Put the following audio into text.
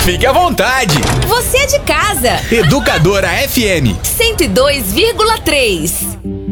Fique à vontade. Você é de casa. Educadora FM 102,3.